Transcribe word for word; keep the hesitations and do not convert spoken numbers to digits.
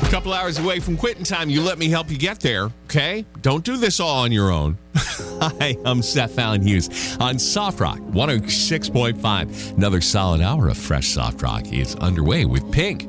couple hours away from quitting time. You let me help you get there, okay? Don't do this all on your own. Hi, I'm Seth Fallon Hughes on Soft Rock one oh six point five. Another solid hour of fresh Soft Rock is underway with Pink.